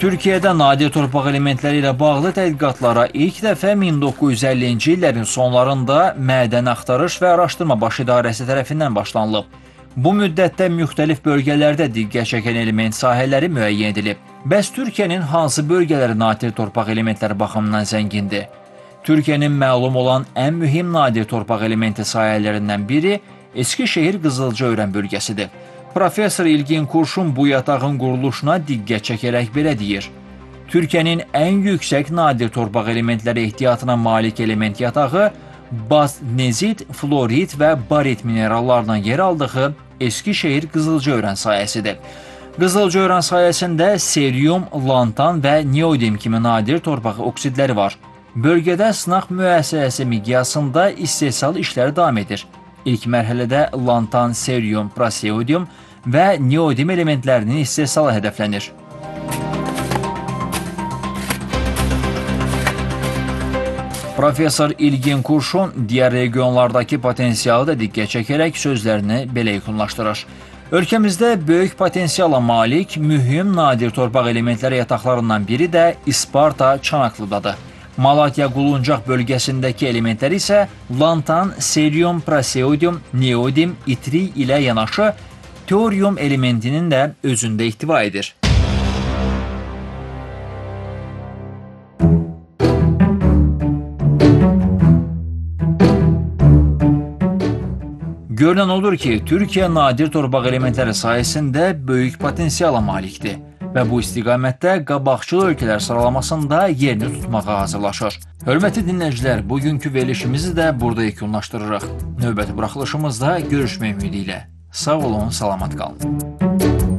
Türkiyədə nadir torpaq elementləri ilə bağlı tədqiqatlara ilk dəfə 1950-ci illərin sonlarında Mədən Axtarış və Araşdırma Baş İdarəsi tərəfindən başlanılıb. Bu müddətdə müxtəlif bölgələrdə diqqət çəkən element sahələri müəyyən edilib. Bəs Türkiyənin hansı bölgələri nadir torpaq elementləri baxımından zəngindir? Türkiyənin məlum olan ən mühüm nadir torpaq elementi sahələrindən biri Eskişehir Qızılcaören bölgəsidir. Profesör İlgin Kurşun bu yatağın quruluşuna diqqət çəkərək belə deyir. Türkiyənin ən yüksək nadir torpaq elementləri ehtiyatına malik element yatağı baznezit, florit və barit minerallarından yer aldığı Eskişehir Qızılcaören sayəsidir. Qızılcaören sayəsində seryum, lantan və neodim kimi nadir torpaq oksidləri var. Bölgədə sınaq müəssisəsi miqyasında istehsal işləri davam edir. İlk mərhələdə lantan, seryum, praseodyum və neodim elementlərinin istehsalı hədəflənir. Profesör İlgin Kurşun digər regionlardakı potensialı da diqqət çəkərək sözlərini belə yekunlaşdırır. Ölkəmizdə böyük potensiala malik mühüm nadir torpaq elementləri yataqlarından biri də İsparta Çanaqlıdadır. Malatya Quluncaq bölgəsindəki elementlər isə lantan, seryum, praseodyum, neodim, itri ilə yanaşı teorium elementinin də özündə ihtiva edir. Görünən odur ki, Türkiyə nadir torpaq elementləri sayəsində böyük potensiala malikdir və bu istiqamətdə qabaqcıl ölkələr sıralamasında yerini tutmağa hazırlaşır. Hörmətli dinləyicilər, bugünkü verilişimizi də burada yekunlaşdırırıq. Növbəti buraxılışımızda görüşmək ümidi ilə. Sağ olun, salamat qalın.